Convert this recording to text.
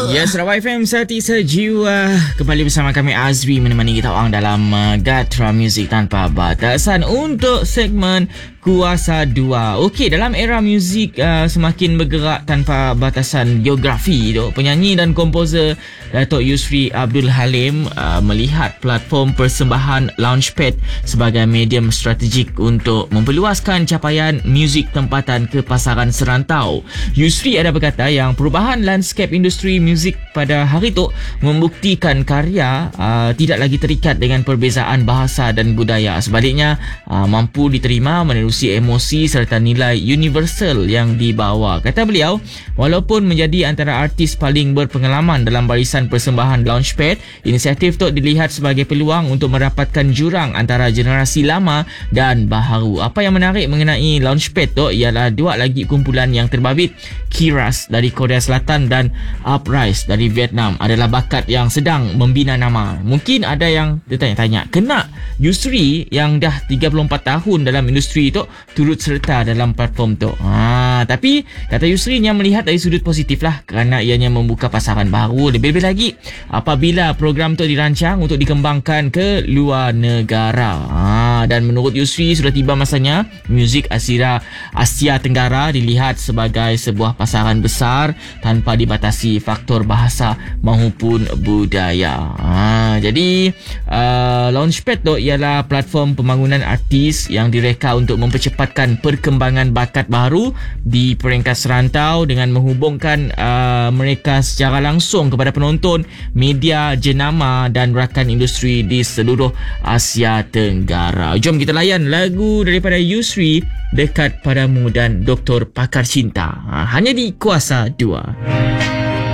Ya, Sarawak FM Sati Sejiwa. Kembali bersama kami Azri menemani kita orang dalam Gatra Music Tanpa Batasan untuk segmen Kuasa 2. Okey, dalam era muzik semakin bergerak tanpa batasan geografi tu, penyanyi dan komposer Datuk Yusri Abdul Halim melihat platform persembahan Launchpad sebagai medium strategik untuk memperluaskan capaian muzik tempatan ke pasaran serantau. Yusri ada berkata yang perubahan landscape industri muzik pada hari itu membuktikan karya tidak lagi terikat dengan perbezaan bahasa dan budaya. Sebaliknya, mampu diterima menerusi emosi serta nilai universal yang dibawa. Kata beliau, walaupun menjadi antara artis paling berpengalaman dalam barisan persembahan Launchpad, inisiatif itu dilihat sebagai peluang untuk merapatkan jurang antara generasi lama dan baharu. Apa yang menarik mengenai Launchpad tu ialah dua lagi kumpulan yang terbabit, Kiras dari Korea Selatan dan Uprise dari Vietnam adalah bakat yang sedang membina nama. Mungkin ada yang tertanya-tanya, kena Yusri yang dah 34 tahun dalam industri itu turut serta dalam platform tu. Tapi kata Yusri yang melihat dari sudut positif lah, kerana ianya membuka pasaran baru. Lebih-lebih lagi apabila program tu dirancang untuk dikembangkan ke luar negara. Dan menurut Yusri sudah tiba masanya muzik Asia Tenggara dilihat sebagai sebuah pasaran besar tanpa dibatasi faktor bahasa maupun budaya. Jadi Launchpad tu ialah platform pembangunan artis yang direka untuk mempercepatkan perkembangan bakat baru di peringkat serantau dengan menghubungkan mereka secara langsung kepada penonton, media, jenama dan rakan industri di seluruh Asia Tenggara. Jom kita layan lagu daripada Yusri, Dekat Padamu dan Doktor Pakar Cinta. Hanya di Kuasa 2.